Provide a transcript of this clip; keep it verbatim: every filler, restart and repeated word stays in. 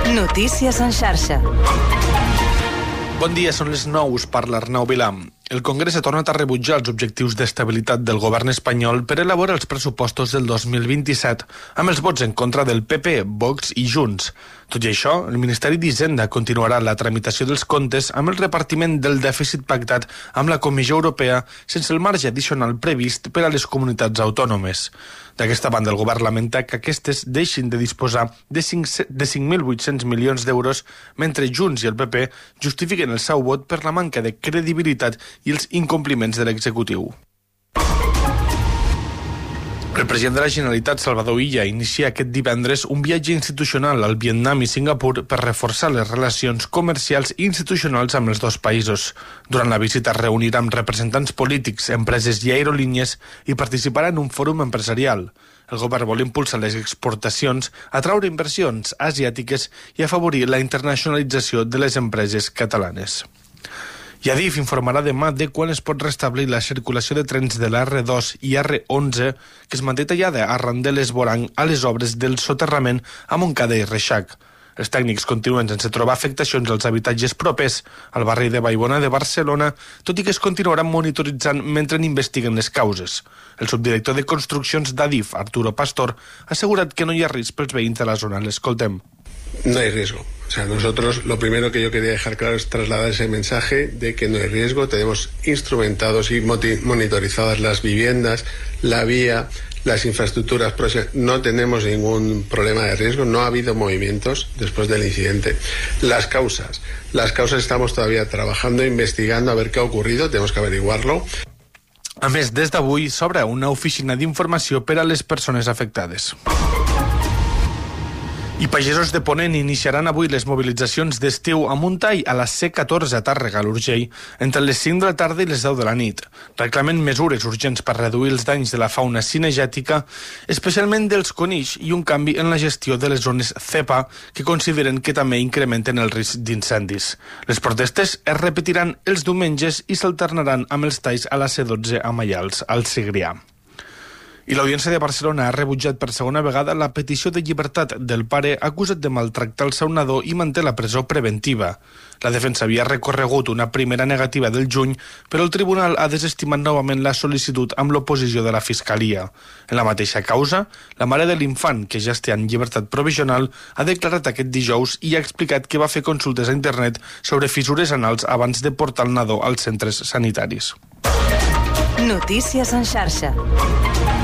Notícies en xarxa. Bon dia, són les nou, us parla Arnau Vilà. El Congrés ha tornat a rebutjar els objectius d'estabilitat del govern espanyol per elaborar els pressupostos del dos mil vint-i-set, amb els vots en contra del P P, Vox i Junts. Tot i això, el Ministeri d'Hisenda continuarà la tramitació dels comptes amb el repartiment del dèficit pactat amb la Comissió Europea sense el marge addicional previst per a les comunitats autònomes. D'aquesta banda, el govern lamenta que aquestes deixin de disposar de cinc mil vuit-cents milions d'euros, mentre Junts i el P P justifiquen el seu vot per la manca de credibilitat i els incompliments de l'executiu. El president de la Generalitat, Salvador Illa, inicia aquest divendres un viatge institucional al Vietnam i Singapur per reforçar les relacions comercials i institucionals amb els dos països. Durant la visita es reunirà amb representants polítics, empreses i aerolínies i participarà en un fòrum empresarial. El govern vol impulsar les exportacions, atraure inversions asiàtiques i afavorir la internacionalització de les empreses catalanes. I Adif informarà demà de quan es pot restablir la circulació de trens de l'R dos i R onze que es manté tallada arran de l'esborang a les obres del soterrament a Montcada i Reixac. Els tècnics continuen sense trobar afectacions als habitatges propers al barri de Vallbona de Barcelona, tot i que es continuaran monitoritzant mentre investiguen les causes. El subdirector de Construccions d'Adif, Arturo Pastor, ha assegurat que no hi ha risc pels veïns de la zona. L'escoltem. No hay riesgo. O sea, nosotros lo primero que yo quería dejar claro es trasladar ese mensaje de que no hay riesgo. Tenemos instrumentados y monitorizadas las viviendas, la vía, las infraestructuras próximas. No tenemos ningún problema de riesgo. No ha habido movimientos después del incidente. Las causas. Las causas estamos todavía trabajando, investigando a ver qué ha ocurrido. Tenemos que averiguarlo. A més, des d'avui s'obre una oficina d'informació per a les persones afectades. I pagesos de Ponent iniciaran avui les mobilitzacions d'estiu a Muntall a la C catorze a Tàrrega, a l'Urgell, entre les cinc de la tarda i les deu de la nit. Reclamen mesures urgents per reduir els danys de la fauna cinegètica, especialment dels conills, i un canvi en la gestió de les zones CEPA, que consideren que també incrementen el risc d'incendis. Les protestes es repetiran els diumenges i s'alternaran amb els talls a la C dotze a Maials, al Segrià. I l'Audiència de Barcelona ha rebutjat per segona vegada la petició de llibertat del pare acusat de maltractar el seu nadó i manté la presó preventiva. La defensa havia recorregut una primera negativa del juny, però el tribunal ha desestimat novament la sol·licitud amb l'oposició de la Fiscalia. En la mateixa causa, la mare de l'infant, que ja està en llibertat provisional, ha declarat aquest dijous i ha explicat que va fer consultes a internet sobre fissures anals abans de portar el nadó als centres sanitaris. Notícies en xarxa.